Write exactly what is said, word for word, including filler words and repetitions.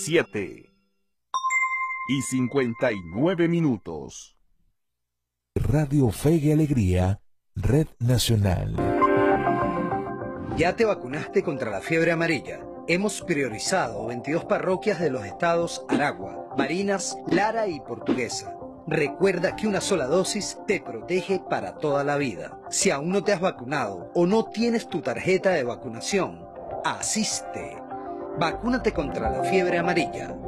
siete y cincuenta y nueve minutos. Radio Fe y Alegría, Red Nacional. ¿Ya te vacunaste contra la fiebre amarilla? Hemos priorizado veintidós parroquias de los estados Aragua, Barinas, Lara y Portuguesa. Recuerda que una sola dosis te protege para toda la vida. Si aún no te has vacunado o no tienes tu tarjeta de vacunación, asiste. Vacúnate contra la fiebre amarilla.